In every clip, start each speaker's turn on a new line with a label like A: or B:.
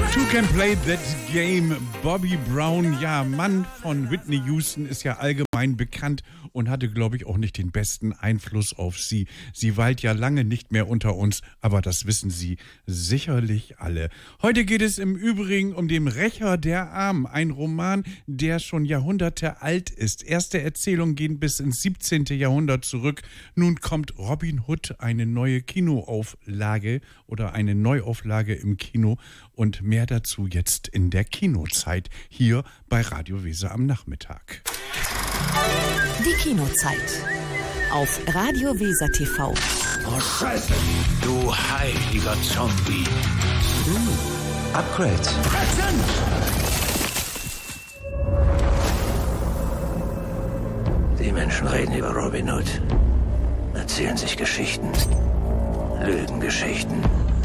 A: Who can play that game? Bobby Brown, ja, Mann von Whitney Houston, ist ja allgemein bekannt und hatte, glaube ich, auch nicht den besten Einfluss auf sie. Sie weilt ja lange nicht mehr unter uns, aber das wissen Sie sicherlich alle. Heute geht es im Übrigen um den Rächer der Armen, ein Roman, der schon Jahrhunderte alt ist. Erste Erzählungen gehen bis ins 17. Jahrhundert zurück. Nun kommt Robin Hood, eine neue Kinoauflage oder eine Neuauflage im Kino und mehr dazu jetzt in der Kinozeit hier bei Radio Weser am Nachmittag.
B: Die Kinozeit auf Radio Weser TV.
C: Oh Scheiße, du heiliger Zombie.
D: Upgrade.
C: Die Menschen reden über Robin Hood, erzählen sich Geschichten, Lügengeschichten.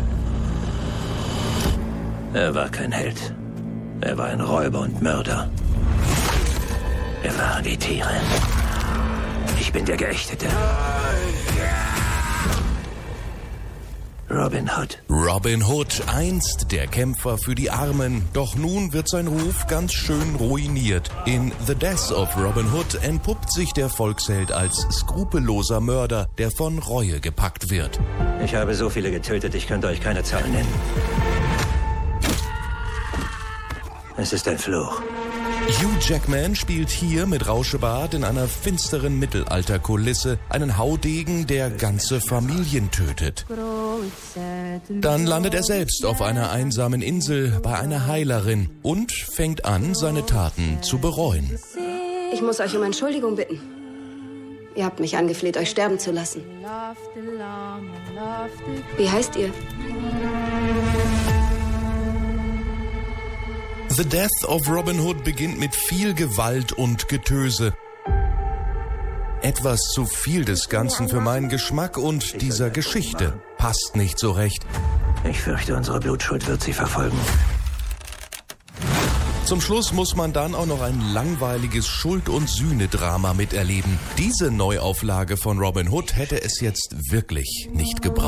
C: Er war kein Held. Er war ein Räuber und Mörder. Wir waren die Tiere. Ich bin der Geächtete. Robin Hood.
E: Robin Hood, einst der Kämpfer für die Armen. Doch nun wird sein Ruf ganz schön ruiniert. In The Death of Robin Hood entpuppt sich der Volksheld als skrupelloser Mörder, der von Reue gepackt wird.
C: Ich habe so viele getötet, ich könnte euch keine Zahl nennen. Es ist ein Fluch.
E: Hugh Jackman spielt hier mit Rauschebart in einer finsteren Mittelalterkulisse einen Haudegen, der ganze Familien tötet. Dann landet er selbst auf einer einsamen Insel bei einer Heilerin und fängt an, seine Taten zu bereuen.
F: Ich muss euch um Entschuldigung bitten. Ihr habt mich angefleht, euch sterben zu lassen. Wie heißt ihr?
E: The Death of Robin Hood beginnt mit viel Gewalt und Getöse. Etwas zu viel des Ganzen für meinen Geschmack und dieser Geschichte passt nicht so recht.
C: Ich fürchte, unsere Blutschuld wird sie verfolgen.
E: Zum Schluss muss man dann auch noch ein langweiliges Schuld- und Sühne-Drama miterleben. Diese Neuauflage von Robin Hood hätte es jetzt wirklich nicht gebraucht.